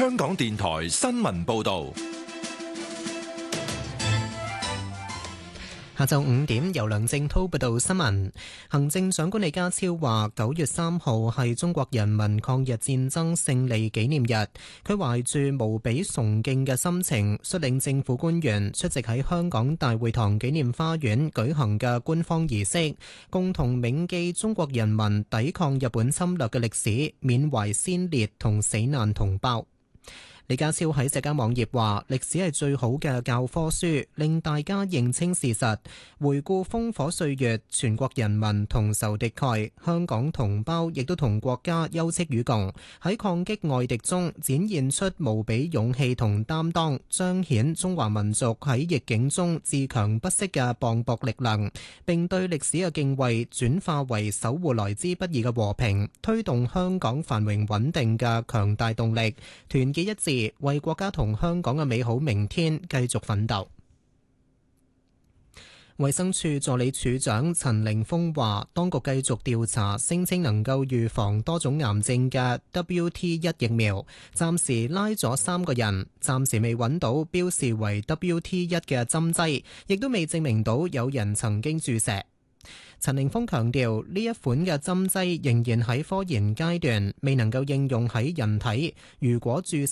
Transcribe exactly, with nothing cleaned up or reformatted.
香港電台新聞報道。 下晝五點，由梁正濤報道新聞。行政長官李家超話：九月三號係中國人民抗日戰爭勝利紀念日。佢懷住無比崇敬嘅心情，率領政府官員出席喺香港大會堂紀念花園舉行嘅官方儀式，共同銘記中國人民抵抗日本侵略嘅歷史，緬懷先烈同死難同胞。李家超喺社交網頁話：歷史係最好嘅教科書，令大家認清事實，回顧烽火歲月，全國人民同仇敵愾，香港同胞亦都同國家休戚與共，喺抗擊外敵中展現出無比勇氣同擔當，彰顯中華民族喺逆境中自強不息嘅磅礴力量，並對歷史嘅敬畏轉化為守護來之不易嘅和平，推動香港繁榮穩定嘅強大動力，團結一致，為國家同香港嘅美好明天繼續奮鬥。衛生署助理署長陳凌峰話，當局繼續調查聲稱能夠預防多種癌症嘅 W T 一 疫苗，暫時拉咗三個人，暫時未揾到標示為 W T 一 嘅針劑，亦都未證明到有人曾經注射。陳凌峰強調，呢一款嘅針劑仍然喺科研階段，未能夠應用喺人體。如果注